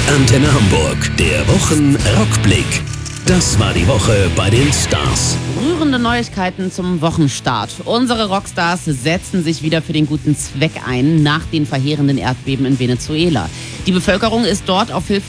Antenne Hamburg, der Wochen-Rückblick. Das war die Woche bei den Stars. Rührende Neuigkeiten zum Wochenstart. Unsere Rockstars setzen sich wieder für den guten Zweck ein nach den verheerenden Erdbeben in Venezuela. Die Bevölkerung ist dort auf Hilfe